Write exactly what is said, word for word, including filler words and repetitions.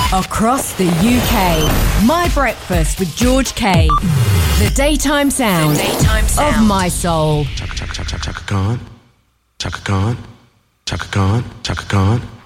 Across the U K, My Breakfast with George Kay. The daytime sound, the daytime sound. Of my soul. Chaka, chaka, chaka, chaka, gone. Chaka, gone. Chaka, gone. Chaka, gone.